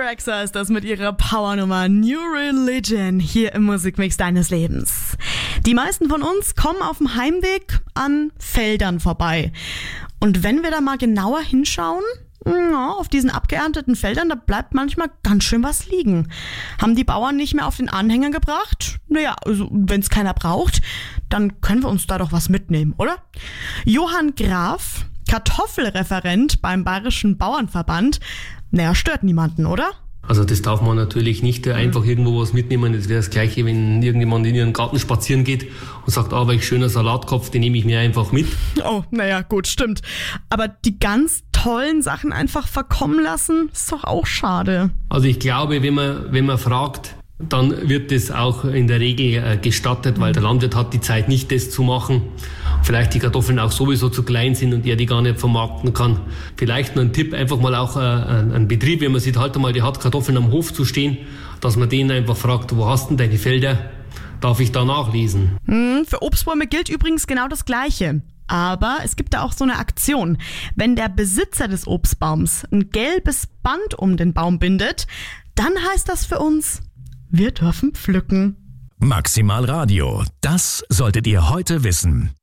Rexha ist das mit ihrer Powernummer New Religion hier im Musikmix deines Lebens. Die meisten von uns kommen auf dem Heimweg an Feldern vorbei. Und wenn wir da mal genauer hinschauen, ja, auf diesen abgeernteten Feldern, da bleibt manchmal ganz schön was liegen. Haben die Bauern nicht mehr auf den Anhänger gebracht? Naja, also wenn es keiner braucht, dann können wir uns da doch was mitnehmen, oder? Johann Graf, Kartoffelreferent beim Bayerischen Bauernverband, naja, stört niemanden, oder? Also das darf man natürlich nicht einfach irgendwo was mitnehmen. Das wäre das Gleiche, wenn irgendjemand in ihren Garten spazieren geht und sagt, welch schöner Salatkopf, den nehme ich mir einfach mit. Oh, naja, gut, stimmt. Aber die ganz tollen Sachen einfach verkommen lassen, ist doch auch schade. Also ich glaube, wenn man fragt, dann wird das auch in der Regel gestattet, weil der Landwirt hat die Zeit nicht, das zu machen. Vielleicht die Kartoffeln auch sowieso zu klein sind und er die gar nicht vermarkten kann. Vielleicht nur ein Tipp, einfach mal auch ein Betrieb, wenn man sieht, halt einmal, die hat Kartoffeln am Hof zu stehen, dass man den einfach fragt, wo hast denn deine Felder? Darf ich da nachlesen? Für Obstbäume gilt übrigens genau das Gleiche. Aber es gibt da auch so eine Aktion. Wenn der Besitzer des Obstbaums ein gelbes Band um den Baum bindet, dann heißt das für uns, wir dürfen pflücken. Maximal Radio, das solltet ihr heute wissen.